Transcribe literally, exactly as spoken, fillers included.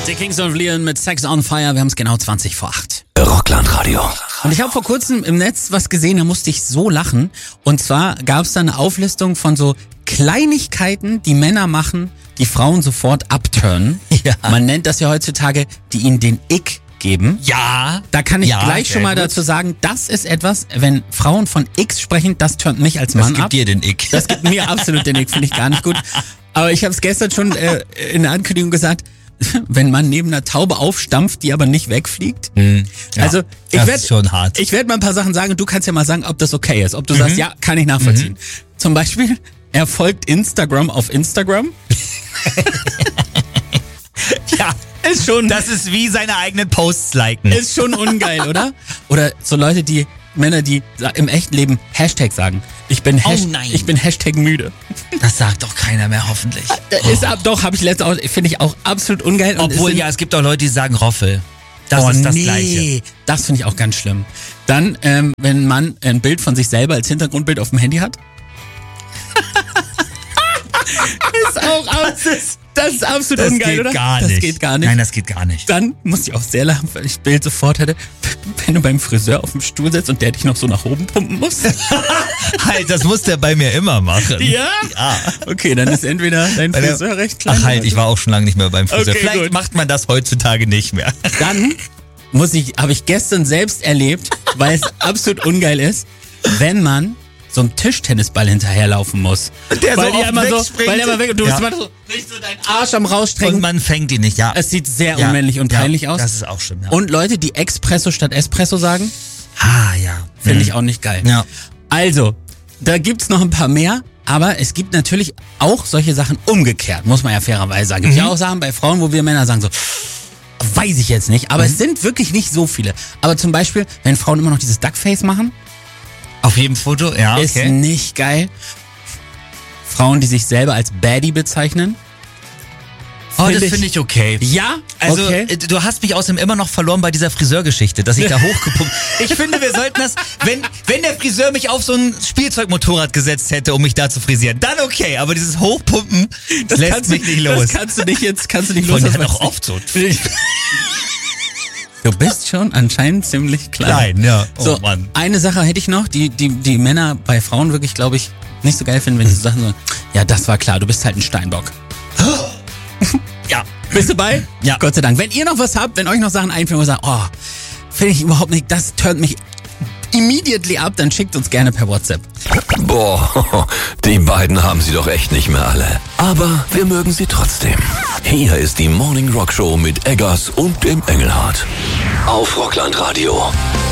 Die Kings of Leon mit Sex on Fire. Wir haben es genau zwanzig vor acht. Rockland-Radio. Und ich habe vor kurzem im Netz was gesehen, da musste ich so lachen. Und zwar gab es da eine Auflistung von so Kleinigkeiten, die Männer machen, die Frauen sofort abturnen. Ja. Man nennt das ja heutzutage, die ihnen den Ick geben. Ja. Da kann ich ja, gleich schon mal gut. dazu sagen, das ist etwas, wenn Frauen von X sprechen, das turnt mich als Mann Das gibt ab. dir den Ick. Das gibt mir absolut den Ick, finde ich gar nicht gut. Aber ich habe es gestern schon äh, in der Ankündigung gesagt, wenn man neben einer Taube aufstampft, die aber nicht wegfliegt. Hm, ja, also ich das werd, ist schon hart. Ich werde mal ein paar Sachen sagen und du kannst ja mal sagen, ob das okay ist. Ob du mhm. sagst, ja, kann ich nachvollziehen. Mhm. Zum Beispiel, er folgt Instagram auf Instagram. Ja, ist schon. Das ist wie seine eigenen Posts liken. Ist schon ungeil, oder? Oder so Leute, die Männer, die im echten Leben Hashtag sagen. Ich bin, Hasht- oh nein. ich bin Hashtag müde. Das sagt doch keiner mehr, hoffentlich. Ist ab, doch, habe ich letztes auch, finde ich auch absolut ungeil. Und Obwohl, es sind, ja, es gibt auch Leute, die sagen Roffel. Das oh, ist das nee. Gleiche. Das finde ich auch ganz schlimm. Dann, ähm, wenn ein Mann ein Bild von sich selber als Hintergrundbild auf dem Handy hat. ist auch das ist, das ist absolut das ungeil, geht oder? Gar das nicht. geht gar nicht. Nein, das geht gar nicht. Dann muss ich auch sehr lachen, weil ich das Bild sofort hätte, wenn du beim Friseur auf dem Stuhl sitzt und der dich noch so nach oben pumpen muss. Halt, das muss der bei mir immer machen. Ja? Ja. Okay, dann ist entweder dein Weil der- Friseur recht klein. Ach halt, ich war auch schon lange nicht mehr beim Friseur. Okay, Vielleicht gut. macht man das heutzutage nicht mehr. Dann muss ich, habe ich gestern selbst erlebt, weil es absolut ungeil ist, wenn man so einem Tischtennisball hinterherlaufen muss. Der weil so die oft immer so, wegspringt. weil der immer weg und du Ja. bist immer so, nicht so deinen Arsch am rausstrecken. Und man fängt ihn nicht, ja. Es sieht sehr Ja. unmännlich und Ja, peinlich aus. Das ist auch schlimm, ja. Und Leute, die Espresso statt Espresso sagen, ah, ja. finde Mhm. ich auch nicht geil. Ja. Also, da gibt's noch ein paar mehr, aber es gibt natürlich auch solche Sachen umgekehrt, muss man ja fairerweise sagen. Gibt Mhm. ja auch Sachen bei Frauen, wo wir Männer sagen so, weiß ich jetzt nicht, aber Mhm. es sind wirklich nicht so viele. Aber zum Beispiel, wenn Frauen immer noch dieses Duckface machen, Auf jedem Foto, ja, ist okay. nicht geil. Frauen, die sich selber als Baddie bezeichnen. Oh, Find das ich- finde ich okay. Ja, Also, okay. äh, du hast mich außerdem immer noch verloren bei dieser Friseurgeschichte, dass ich da hochgepumpt. Ich finde, wir sollten das, wenn, wenn der Friseur mich auf so ein Spielzeugmotorrad gesetzt hätte, um mich da zu frisieren, dann okay. Aber dieses Hochpumpen, das lässt kannst mich du, nicht los. Das kannst du nicht jetzt, kannst du nicht Und los. der hat das auch weiß oft so. ich. Du bist schon anscheinend ziemlich klein. Klein, ja. Oh, so, Mann. eine Sache hätte ich noch, die, die, die Männer bei Frauen wirklich, glaube ich, nicht so geil finden, wenn die so Sachen so, ja, das war klar, du bist halt ein Steinbock. Ja. Bist du bei? Ja. Gott sei Dank. Wenn ihr noch was habt, wenn euch noch Sachen einfallen, wo ihr sagt, oh, finde ich überhaupt nicht, das turnt mich immediately ab, dann schickt uns gerne per WhatsApp. Boah, die beiden haben sie doch echt nicht mehr alle. Aber wir mögen sie trotzdem. Hier ist die Morning Rock Show mit Eggers und dem Engelhardt. Auf Rockland Radio.